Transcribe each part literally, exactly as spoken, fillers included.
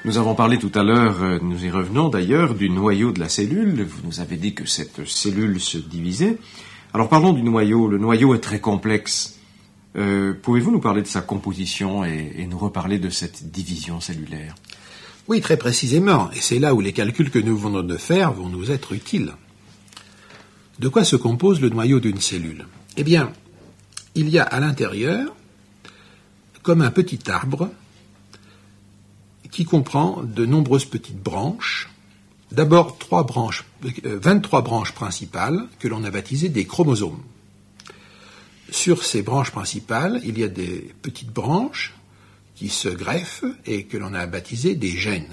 Nous avons parlé tout à l'heure, nous y revenons d'ailleurs, du noyau de la cellule. Vous nous avez dit que cette cellule se divisait. Alors parlons du noyau. Le noyau est très complexe. Euh, pouvez-vous nous parler de sa composition et, et nous reparler de cette division cellulaire? Oui, très précisément. Et c'est là où les calculs que nous venons de faire vont nous être utiles. De quoi se compose le noyau d'une cellule? Eh bien, il y a à l'intérieur, comme un petit arbre, qui comprend de nombreuses petites branches. D'abord, trois branches, euh, vingt-trois branches principales que l'on a baptisées des chromosomes. Sur ces branches principales, il y a des petites branches qui se greffent et que l'on a baptisées des gènes.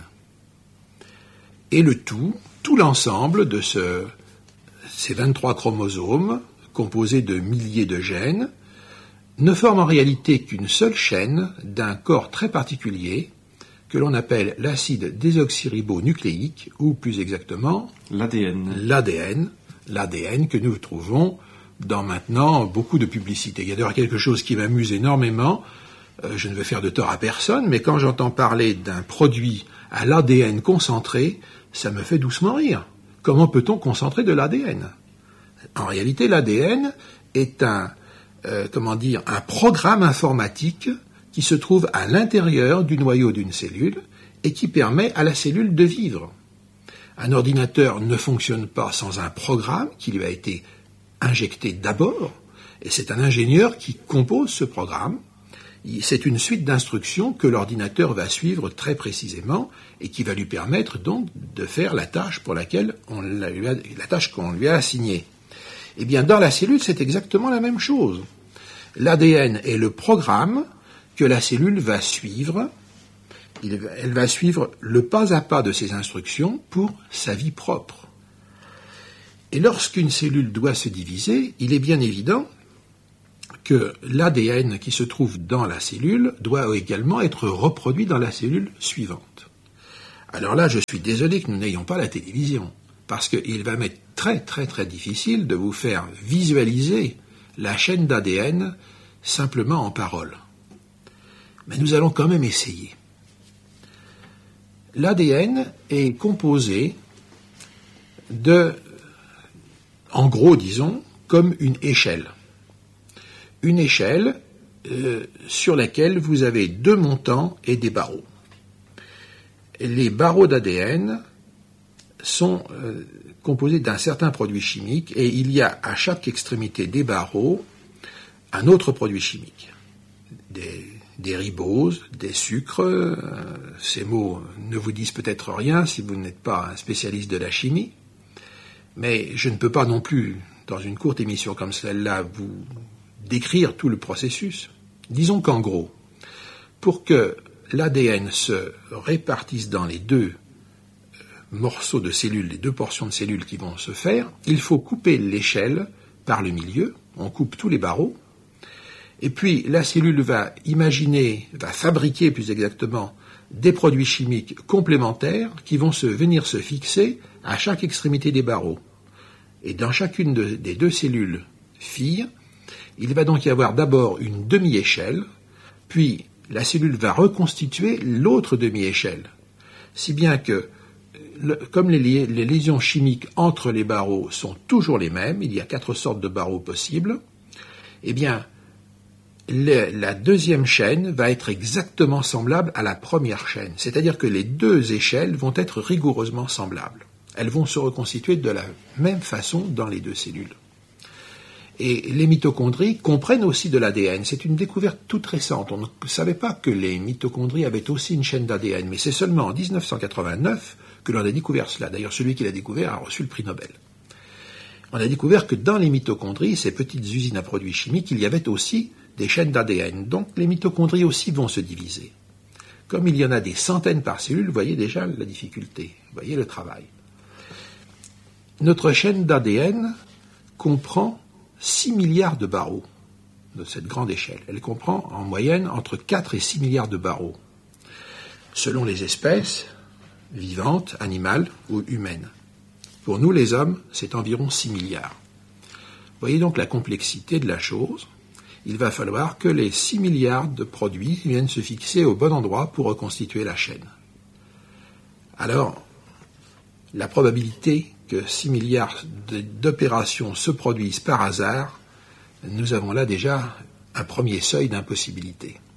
Et le tout, tout l'ensemble de ce, ces vingt-trois chromosomes, composés de milliers de gènes, ne forme en réalité qu'une seule chaîne d'un corps très particulier que l'on appelle l'acide désoxyribonucléique, ou plus exactement l'A D N. L'A D N, l'A D N que nous trouvons dans maintenant beaucoup de publicités. Il y a d'ailleurs quelque chose qui m'amuse énormément, euh, je ne veux faire de tort à personne, mais quand j'entends parler d'un produit à l'A D N concentré, ça me fait doucement rire. Comment peut-on concentrer de l'A D N? En réalité, l'A D N est un, euh, comment dire, un programme informatique qui se trouve à l'intérieur du noyau d'une cellule et qui permet à la cellule de vivre. Un ordinateur ne fonctionne pas sans un programme qui lui a été injecté d'abord, et c'est un ingénieur qui compose ce programme. C'est une suite d'instructions que l'ordinateur va suivre très précisément et qui va lui permettre donc de faire la tâche pour laquelle on l'a, la tâche qu'on lui a assignée. Eh bien, dans la cellule, c'est exactement la même chose. L'A D N est le programme que la cellule va suivre. Elle va suivre le pas à pas de ses instructions pour sa vie propre. Et lorsqu'une cellule doit se diviser, il est bien évident que l'A D N qui se trouve dans la cellule doit également être reproduit dans la cellule suivante. Alors là, je suis désolé que nous n'ayons pas la télévision, parce qu'il va m'être très très très difficile de vous faire visualiser la chaîne d'A D N simplement en paroles. Mais nous allons quand même essayer. L'A D N est composé de, en gros disons, comme une échelle. Une échelle euh, sur laquelle vous avez deux montants et des barreaux. Les barreaux d'A D N sont euh, composés d'un certain produit chimique et il y a à chaque extrémité des barreaux un autre produit chimique. Des des riboses, des sucres, euh, ces mots ne vous disent peut-être rien si vous n'êtes pas un spécialiste de la chimie, mais je ne peux pas non plus, dans une courte émission comme celle-là, vous décrire tout le processus. Disons qu'en gros, pour que l'A D N se répartisse dans les deux euh, morceaux de cellules, les deux portions de cellules qui vont se faire, il faut couper l'échelle par le milieu, on coupe tous les barreaux, et puis la cellule va imaginer, va fabriquer plus exactement, des produits chimiques complémentaires qui vont se, venir se fixer à chaque extrémité des barreaux. Et dans chacune de, des deux cellules filles, il va donc y avoir d'abord une demi-échelle, puis la cellule va reconstituer l'autre demi-échelle. Si bien que, le, comme les, les lésions chimiques entre les barreaux sont toujours les mêmes, il y a quatre sortes de barreaux possibles, eh bien, Le, la deuxième chaîne va être exactement semblable à la première chaîne, c'est-à-dire que les deux échelles vont être rigoureusement semblables. Elles vont se reconstituer de la même façon dans les deux cellules. Et les mitochondries comprennent aussi de l'A D N. C'est une découverte toute récente. On ne savait pas que les mitochondries avaient aussi une chaîne d'A D N, mais c'est seulement en dix-neuf cent quatre-vingt-neuf que l'on a découvert cela. D'ailleurs, celui qui l'a découvert a reçu le prix Nobel. On a découvert que dans les mitochondries, ces petites usines à produits chimiques, il y avait aussi des chaînes d'A D N. Donc les mitochondries aussi vont se diviser. Comme il y en a des centaines par cellule, vous voyez déjà la difficulté, vous voyez le travail. Notre chaîne d'A D N comprend six milliards de barreaux de cette grande échelle. Elle comprend en moyenne entre quatre et six milliards de barreaux, selon les espèces vivantes, animales ou humaines. Pour nous, les hommes, c'est environ six milliards. Vous voyez donc la complexité de la chose. Il va falloir que les six milliards de produits viennent se fixer au bon endroit pour reconstituer la chaîne. alors la probabilité que six milliards d'opérations se produisent par hasard, nous avons là déjà un premier seuil d'impossibilité.